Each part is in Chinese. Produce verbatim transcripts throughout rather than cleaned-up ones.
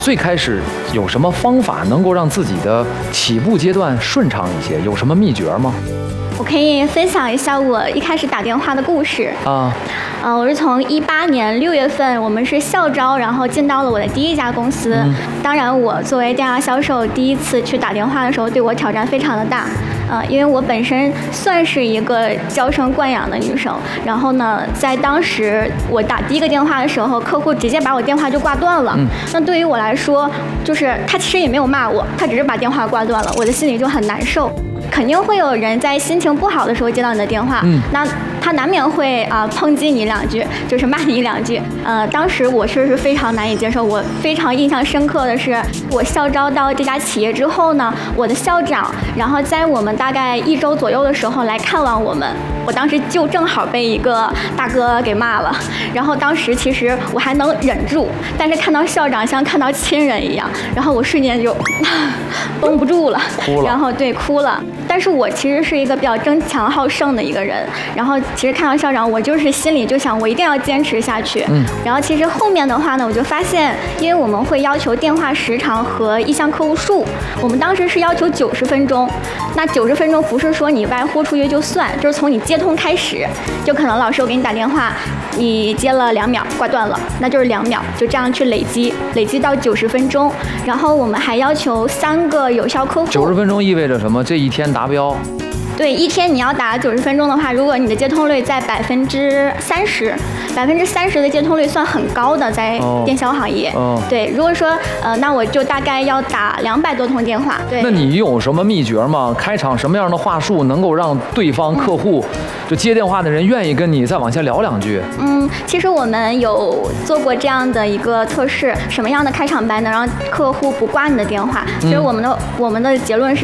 最开始有什么方法能够让自己的起步阶段顺畅一些？有什么秘诀吗？ 我可以分享一下我一开始打电话的故事啊。 呃，我是从一八年六月份，我们是校招，然后进到了我的第一家公司。嗯、当然，我作为电话销售，第一次去打电话的时候，对我挑战非常的大。呃，因为我本身算是一个娇生惯养的女生，然后呢，在当时我打第一个电话的时候，客户直接把我电话就挂断了。嗯、那对于我来说，就是他其实也没有骂我，他只是把电话挂断了，我的心里就很难受。肯定会有人在心情不好的时候接到你的电话，嗯、那他难免会啊、呃、抨击你两句，就是骂你两句。呃，当时我确实是非常难以接受。我非常印象深刻的是，我校招到这家企业之后呢，我的校长，然后在我们大概一周左右的时候来看望我们。我当时就正好被一个大哥给骂了，然后当时其实我还能忍住，但是看到校长像看到亲人一样，然后我瞬间就绷不住了， 哭了， 然后对哭了。但是我其实是一个比较争强好胜的一个人，然后其实看到校长，我就是心里就想我一定要坚持下去。嗯，然后其实后面的话呢，我就发现，因为我们会要求电话时长和意向客户数，我们当时是要求九十分钟，那九十分钟不是说你外呼出去就算，就是从你接通开始，就可能老师我给你打电话，你接了两秒挂断了，那就是两秒，就这样去累积，累积到九十分钟。然后我们还要求三个有效客户。 九十分钟意味着什么？这一天达标？ 对，一天你要打九十分钟的话，如果你的接通率在百分之三十，百分之三十的接通率算很高的，在电销行业。哦。哦对，如果说呃，那我就大概要打两百多通电话。对。 那你有什么秘诀吗？开场什么样的话术能够让对方客户，嗯、就接电话的人愿意跟你再往下聊两句？ 嗯，其实我们有做过这样的一个测试，什么样的开场白能让客户不挂你的电话？其实我们的、嗯、我们的结论是。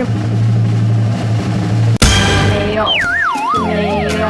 没有，没有。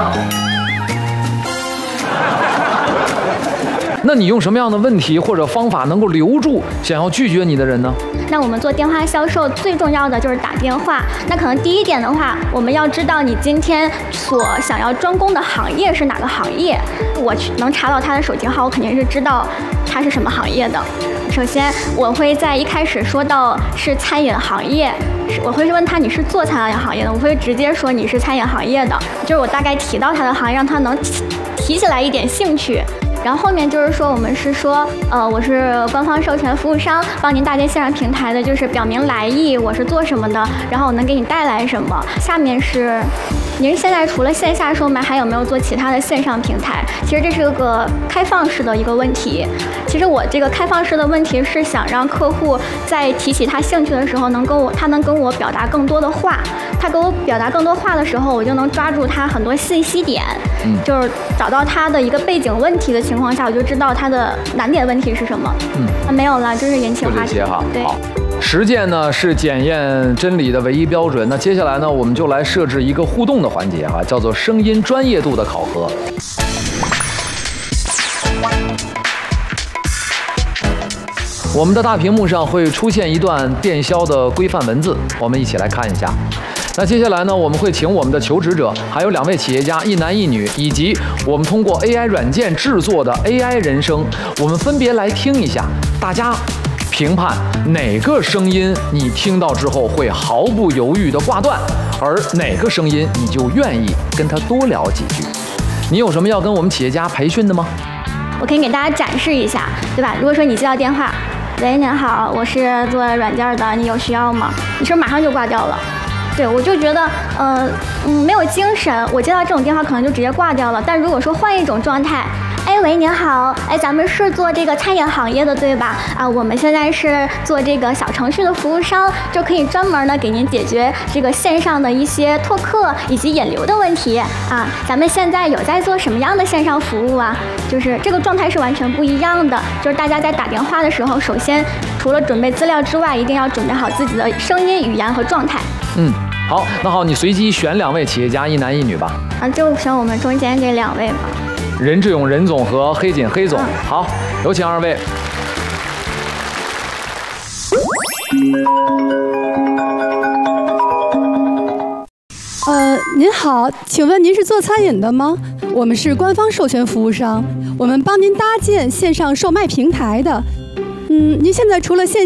那你用什么样的问题或者方法能够留住想要拒绝你的人呢？ 那我们做电话销售最重要的就是打电话。那可能第一点的话，我们要知道你今天所想要专攻的行业是哪个行业。我能查到他的手机号，我肯定是知道他是什么行业的。首先，我会在一开始说到是餐饮行业，我会问他你是做餐饮行业的，我会直接说你是餐饮行业的，就是我大概提到他的行业，让他能提起来一点兴趣。然后后面就是说，我们是说，呃，我是官方授权服务商，帮您搭建线上平台的，就是表明来意，我是做什么的，然后我能给你带来什么。下面是，您现在除了线下售卖，还有没有做其他的线上平台？其实这是个开放式的一个问题。其实我这个开放式的问题是想让客户在提起他兴趣的时候，能跟我，他能跟我表达更多的话。他跟我表达更多话的时候，我就能抓住他很多信息点，嗯，就是找到他的一个背景问题的情况下，我就知道他的难点问题是什么。嗯，啊，没有了，就是引起话题。 就这些哈。 对。 好，实践呢是检验真理的唯一标准。那接下来呢，我们就来设置一个互动的环节哈，叫做声音专业度的考核。我们的大屏幕上会出现一段电销的规范文字，我们一起来看一下。那接下来呢，我们会请我们的求职者，还有两位企业家，一男一女，以及我们通过 A I 软件制作的 A I 人声，我们分别来听一下，大家评判哪个声音你听到之后会毫不犹豫地挂断，而哪个声音你就愿意跟他多聊几句。你有什么要跟我们企业家培训的吗？ 我可以给大家展示一下，对吧？如果说你接到电话，喂，您好，我是做软件的，你有需要吗？你是不是马上就挂掉了？对，我就觉得，呃，嗯，没有精神。我接到这种电话可能就直接挂掉了。但如果说换一种状态，哎，喂，您好，哎，咱们是做这个餐饮行业的，对吧？啊，我们现在是做这个小程序的服务商，就可以专门呢给您解决这个线上的一些拓客以及引流的问题啊。咱们现在有在做什么样的线上服务啊？就是这个状态是完全不一样的。就是大家在打电话的时候，首先除了准备资料之外，一定要准备好自己的声音、语言和状态。 嗯。好，那好，你随机选两位企业家，一男一女吧。 啊，就选我们中间这两位吧。 任志勇任总和黑锦黑总。嗯、好，有请二位。 呃，您好，请问您是做餐饮的吗？我们是官方授权服务商，我们帮您搭建线上售卖平台的。嗯， 嗯，您现在除了线